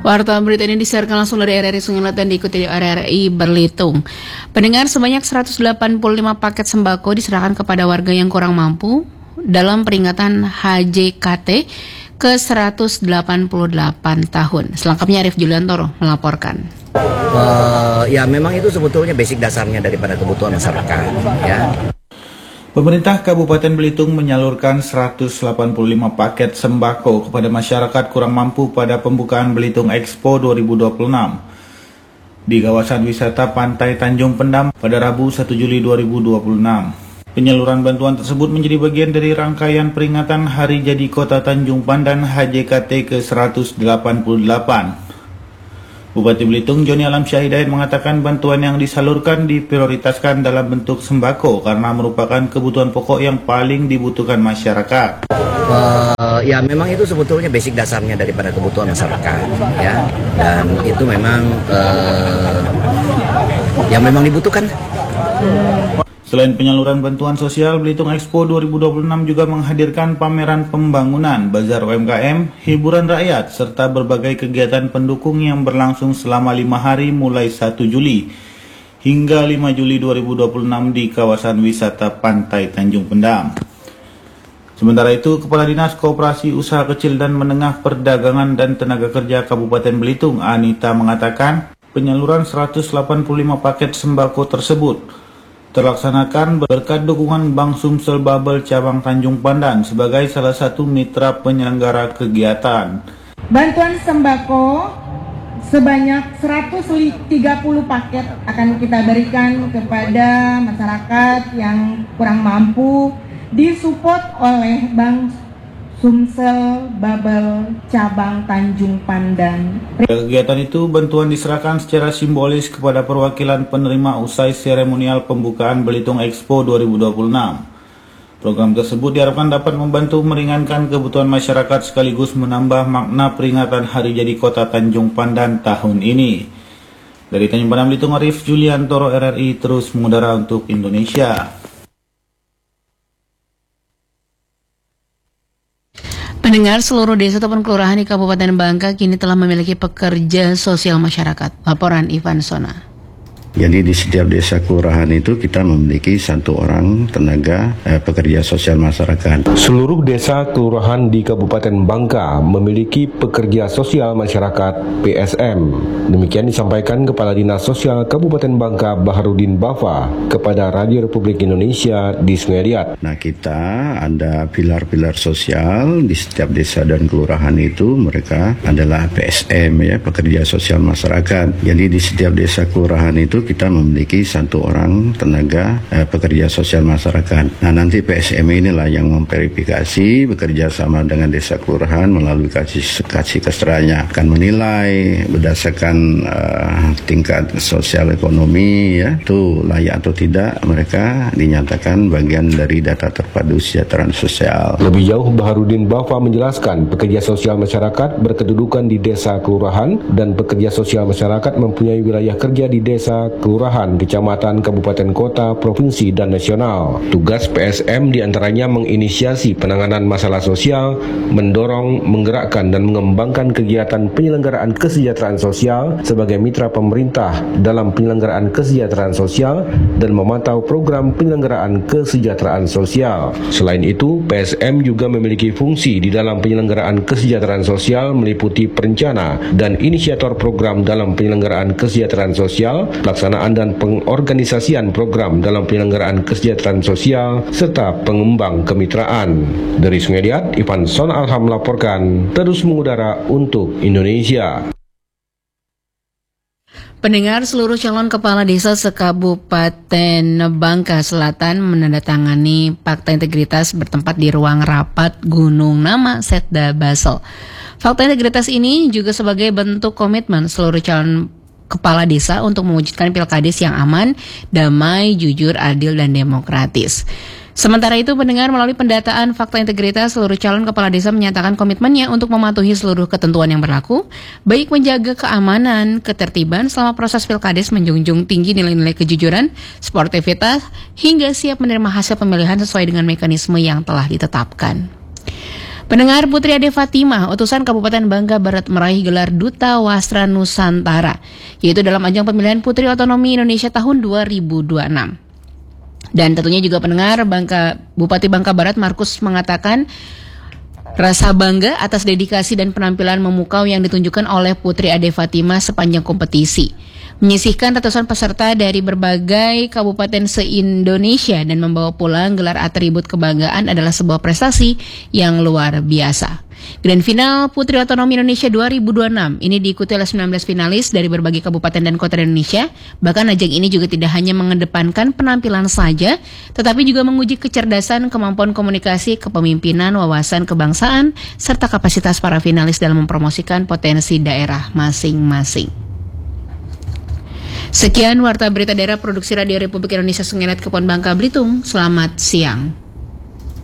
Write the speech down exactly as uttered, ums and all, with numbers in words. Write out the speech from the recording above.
Warta berita ini disiarkan langsung dari R R I Sungai dan diikuti di R R I Berlitung. Pendengar, sebanyak seratus delapan puluh lima paket sembako diserahkan kepada warga yang kurang mampu dalam peringatan H J K T ke seratus delapan puluh delapan tahun. Selengkapnya Arif Juliantoro melaporkan. Uh, ya memang itu sebetulnya basic dasarnya daripada kebutuhan masyarakat, ya. Pemerintah Kabupaten Belitung menyalurkan seratus delapan puluh lima paket sembako kepada masyarakat kurang mampu pada pembukaan Belitung Expo dua ribu dua puluh enam di kawasan wisata Pantai Tanjung Pendam pada Rabu satu Juli dua ribu dua puluh enam. Penyaluran bantuan tersebut menjadi bagian dari rangkaian peringatan Hari Jadi Kota Tanjung Pandan H J K T ke seratus delapan puluh delapan. Bupati Belitung Joni Alamsyah Hidayat mengatakan bantuan yang disalurkan diprioritaskan dalam bentuk sembako karena merupakan kebutuhan pokok yang paling dibutuhkan masyarakat. Uh, ya memang itu sebetulnya basic dasarnya daripada kebutuhan masyarakat, ya, dan itu memang uh, yang memang dibutuhkan. Selain penyaluran bantuan sosial, Belitung Expo dua ribu dua puluh enam juga menghadirkan pameran pembangunan, bazar U M K M, hiburan rakyat, serta berbagai kegiatan pendukung yang berlangsung selama lima hari mulai satu Juli hingga lima Juli dua ribu dua puluh enam di kawasan wisata Pantai Tanjung Pendam. Sementara itu, Kepala Dinas Koperasi Usaha Kecil dan Menengah Perdagangan dan Tenaga Kerja Kabupaten Belitung, Anita, mengatakan penyaluran seratus delapan puluh lima paket sembako tersebut terlaksanakan berkat dukungan Bank Sumsel Babel Cabang Tanjung Pandan sebagai salah satu mitra penyelenggara kegiatan. Bantuan sembako sebanyak seratus tiga puluh paket akan kita berikan kepada masyarakat yang kurang mampu, disupport oleh Bank Sumsel Babel Cabang Tanjung Pandan. Kegiatan itu bantuan diserahkan secara simbolis kepada perwakilan penerima usai seremonial pembukaan Belitung Expo dua ribu dua puluh enam. Program tersebut diharapkan dapat membantu meringankan kebutuhan masyarakat sekaligus menambah makna peringatan Hari Jadi Kota Tanjung Pandan tahun ini. Dari Tanjung Pandan Belitung, Arif Juliantoro, R R I terus mengudara untuk Indonesia. Pendengar, seluruh desa ataupun kelurahan di Kabupaten Bangka kini telah memiliki pekerja sosial masyarakat. Laporan Ivan Sona. Jadi di setiap desa kelurahan itu kita memiliki satu orang tenaga eh, pekerja sosial masyarakat. Seluruh desa kelurahan di Kabupaten Bangka memiliki pekerja sosial masyarakat P S M. Demikian disampaikan Kepala Dinas Sosial Kabupaten Bangka Baharudin Bafa kepada Radio Republik Indonesia di Sungai Liat. Nah, kita ada pilar-pilar sosial di setiap desa dan kelurahan itu, mereka adalah P S M, ya, pekerja sosial masyarakat. Jadi di setiap desa kelurahan itu kita memiliki satu orang tenaga eh, pekerja sosial masyarakat. Nah, nanti P S M inilah yang memverifikasi bekerja sama dengan desa kelurahan melalui kasih kasih keseranya, akan menilai berdasarkan uh, tingkat sosial ekonomi, ya, itu layak atau tidak, mereka dinyatakan bagian dari data terpadu kesejahteraan sosial. Lebih jauh, Baharudin Bafa menjelaskan pekerja sosial masyarakat berkedudukan di desa kelurahan dan pekerja sosial masyarakat mempunyai wilayah kerja di desa, kelurahan, kecamatan, kabupaten, kota, provinsi, dan nasional. Tugas P S M diantaranya menginisiasi penanganan masalah sosial, mendorong, menggerakkan, dan mengembangkan kegiatan penyelenggaraan kesejahteraan sosial sebagai mitra pemerintah dalam penyelenggaraan kesejahteraan sosial dan memantau program penyelenggaraan kesejahteraan sosial. Selain itu, P S M juga memiliki fungsi di dalam penyelenggaraan kesejahteraan sosial meliputi perencana dan inisiator program dalam penyelenggaraan kesejahteraan sosial, pelaksanaan dan pengorganisasian program dalam penyelenggaraan kesejahteraan sosial, serta pengembang kemitraan. Dari Sungai Liat, Ivan Son Alham melaporkan, terus mengudara untuk Indonesia. Pendengar, seluruh calon kepala desa se-Kabupaten Bangka Selatan menandatangani Fakta Integritas bertempat di ruang rapat Gunung Nama Setda Basel. Fakta Integritas ini juga sebagai bentuk komitmen seluruh calon kepala desa untuk mewujudkan pilkades yang aman, damai, jujur, adil, dan demokratis. Sementara itu, pendengar, melalui pendataan fakta integritas, seluruh calon kepala desa menyatakan komitmennya untuk mematuhi seluruh ketentuan yang berlaku, baik menjaga keamanan, ketertiban selama proses pilkades, menjunjung tinggi nilai-nilai kejujuran, sportivitas, hingga siap menerima hasil pemilihan sesuai dengan mekanisme yang telah ditetapkan. Pendengar, Putri Ade Fatimah, utusan Kabupaten Bangka Barat meraih gelar Duta Wasra Nusantara, yaitu dalam ajang pemilihan Putri Otonomi Indonesia tahun dua ribu dua puluh enam. Dan tentunya juga pendengar, Bangka, Bupati Bangka Barat Markus mengatakan rasa bangga atas dedikasi dan penampilan memukau yang ditunjukkan oleh Putri Ade Fatimah sepanjang kompetisi. Menyisihkan ratusan peserta dari berbagai kabupaten se-Indonesia dan membawa pulang gelar atribut kebanggaan adalah sebuah prestasi yang luar biasa. Grand Final Putri Otonomi Indonesia dua ribu dua puluh enam ini diikuti oleh sembilan belas finalis dari berbagai kabupaten dan kota di Indonesia. Bahkan ajang ini juga tidak hanya mengedepankan penampilan saja, tetapi juga menguji kecerdasan, kemampuan komunikasi, kepemimpinan, wawasan kebangsaan, serta kapasitas para finalis dalam mempromosikan potensi daerah masing-masing. Sekian Warta Berita Daerah Produksi Radio Republik Indonesia Sungai Net Kepulauan Bangka Belitung. Selamat siang.